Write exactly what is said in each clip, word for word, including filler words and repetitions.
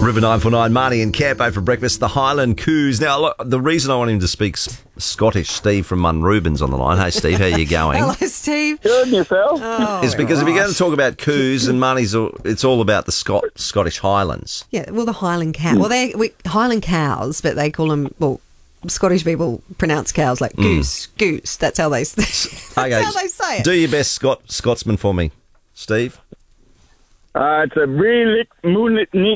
River nine four nine, Marnie and Campo for breakfast, the Highland Coos. Now, look, the reason I want him to speak S- Scottish, Steve from Munrubin's on the line. Hey, Steve, how you going? Hello, Steve. Good, and yourself? Oh, It's because if you're right. going to talk about coos, and Marnie's, all, it's all about the Scot- Scottish Highlands. Yeah, well, the Highland cow. Well, they we, Highland cows, but they call them, well, Scottish people pronounce cows like goose, goose. That's how they, that's Okay, how they say it. Do your best Scot- Scotsman for me, Steve. Uh, it's a really moonlit neat.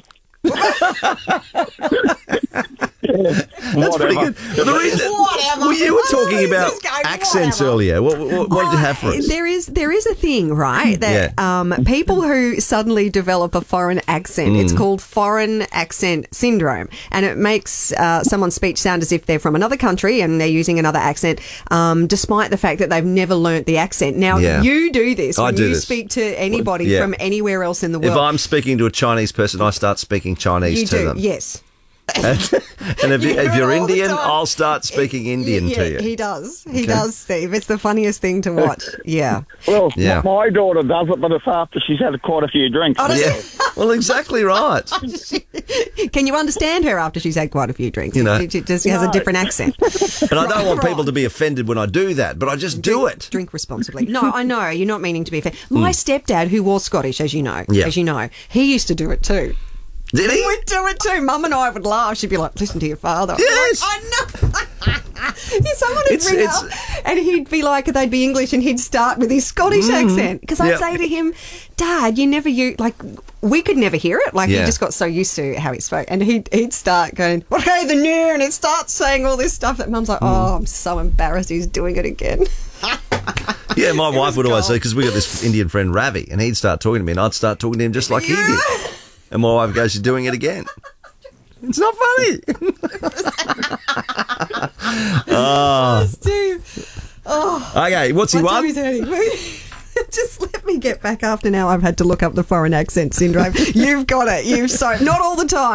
That's pretty good. Well, the reason, Whatever. well, you were What talking is about this going, accents whatever? earlier. What, what, what did you have for us? There is there is a thing, right? That Yeah. um, people who suddenly develop a foreign accent, Mm. it's called foreign accent syndrome, and it makes uh, someone's speech sound as if they're from another country and they're using another accent, um, despite the fact that they've never learnt the accent. Now, Yeah. you do this I when do you this. speak to anybody Yeah. from anywhere else in the world. If I'm speaking to a Chinese person, I start speaking Chinese you to do, them. yes. And if, You you, do if it you're all the Indian, time. I'll start speaking Indian yeah, to you. He does. He does, Steve. It's the funniest thing to watch. Yeah. Well, Yeah. my daughter does it, but it's after she's had quite a few drinks. Oh, does Yeah. Well, exactly right. Can you understand her after she's had quite a few drinks? You know. She, she just has a No. different accent. And I don't want people to be offended when I do that, but I just do it. Drink responsibly. No, I know. You're not meaning to be fair. My stepdad, who was Scottish, as you know, Yeah. as you know, he used to do it too. Did He he? would do it too. Mum and I would laugh. She'd be like, listen to your father. I'd be Yes. Like, I know. Someone would It's- ring it's- up and he'd be like, they'd be English and he'd start with his Scottish accent. Because I'd Yep. say to him, Dad, you never, you like, we could never hear it. Like, Yeah. he just got so used to how he spoke. And he'd, he'd start going, okay, the new, and he'd start saying all this stuff that Mum's like, oh, I'm so embarrassed he's doing it again. Yeah, my wife was would always say, gold. because we got this Indian friend, Ravi, and he'd start talking to me, and I'd start talking to him just like he did. And my wife goes, you're doing it again. It's not funny. oh. Steve. Oh, Okay, what's he my want? tummy's hurting. Just let me get back after now I've had to look up the foreign accent syndrome. You've got it. You've so not all the time.